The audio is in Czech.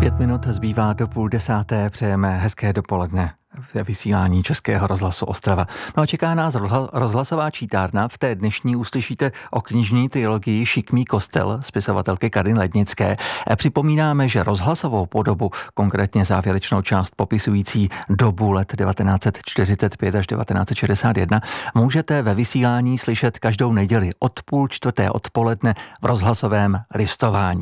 5 minut zbývá do 9:30, přejeme hezké dopoledne v vysílání Českého rozhlasu Ostrava. No a čeká nás rozhlasová čítárna. V té dnešní uslyšíte o knižní trilogii Šikmý kostel spisovatelky Karin Lednické. Připomínáme, že rozhlasovou podobu, konkrétně závěrečnou část popisující dobu let 1945 až 1961, můžete ve vysílání slyšet každou neděli od 3:30 odpoledne v rozhlasovém listování.